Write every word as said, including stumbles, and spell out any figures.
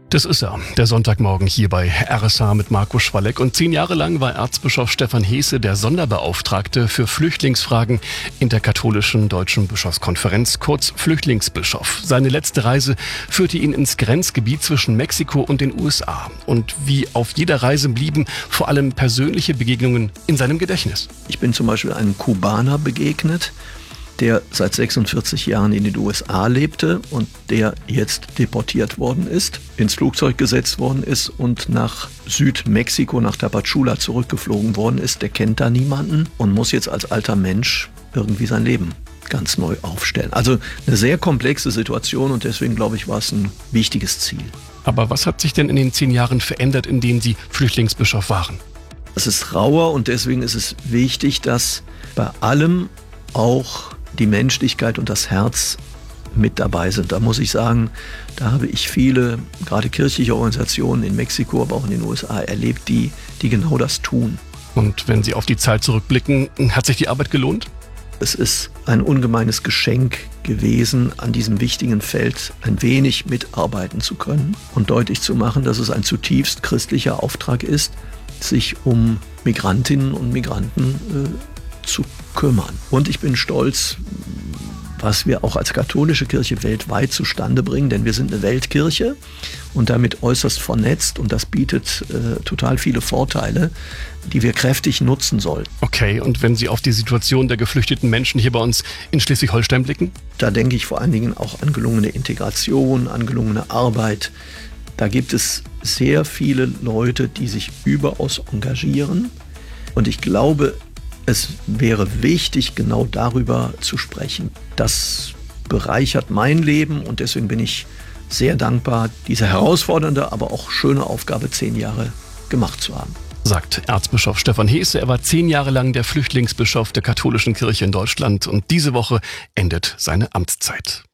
Das ist er, der Sonntagmorgen hier bei R S H mit Marco Schwalleck. Und zehn Jahre lang war Erzbischof Stefan Heese der Sonderbeauftragte für Flüchtlingsfragen in der katholischen Deutschen Bischofskonferenz, kurz Flüchtlingsbischof. Seine letzte Reise führte ihn ins Grenzgebiet zwischen Mexiko und den U S A. Und wie auf jeder Reise blieben vor allem persönliche Begegnungen in seinem Gedächtnis. Ich bin zum Beispiel einem Kubaner begegnet, der seit sechsundvierzig Jahren in den U S A lebte und der jetzt deportiert worden ist, ins Flugzeug gesetzt worden ist und nach Südmexiko, nach Tapachula zurückgeflogen worden ist. Der kennt da niemanden und muss jetzt als alter Mensch irgendwie sein Leben ganz neu aufstellen. Also eine sehr komplexe Situation und deswegen, glaube ich, war es ein wichtiges Ziel. Aber was hat sich denn in den zehn Jahren verändert, in denen Sie Flüchtlingsbischof waren? Es ist rauer und deswegen ist es wichtig, dass bei allem auch die Menschlichkeit und das Herz mit dabei sind. Da muss ich sagen, da habe ich viele, gerade kirchliche Organisationen in Mexiko, aber auch in den U S A erlebt, die, die genau das tun. Und wenn Sie auf die Zeit zurückblicken, hat sich die Arbeit gelohnt? Es ist ein ungemeines Geschenk gewesen, an diesem wichtigen Feld ein wenig mitarbeiten zu können und deutlich zu machen, dass es ein zutiefst christlicher Auftrag ist, sich um Migrantinnen und Migranten äh, zu kümmern. Und ich bin stolz, was wir auch als katholische Kirche weltweit zustande bringen, denn wir sind eine Weltkirche und damit äußerst vernetzt und das bietet äh, total viele Vorteile, die wir kräftig nutzen sollten. Okay, und wenn Sie auf die Situation der geflüchteten Menschen hier bei uns in Schleswig-Holstein blicken? Da denke ich vor allen Dingen auch an gelungene Integration, an gelungene Arbeit. Da gibt es sehr viele Leute, die sich überaus engagieren und ich glaube, es wäre wichtig, genau darüber zu sprechen. Das bereichert mein Leben und deswegen bin ich sehr dankbar, diese herausfordernde, aber auch schöne Aufgabe zehn Jahre gemacht zu haben. Sagt Erzbischof Stefan Heese. Er war zehn Jahre lang der Flüchtlingsbischof der katholischen Kirche in Deutschland und diese Woche endet seine Amtszeit.